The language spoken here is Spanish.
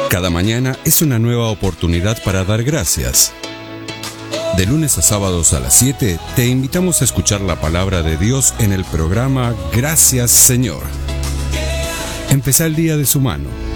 Cada mañana es una nueva oportunidad para dar gracias. De lunes a sábados a las 7 te invitamos a escuchar la palabra de Dios en el programa Gracias Señor. Empezá el día de su mano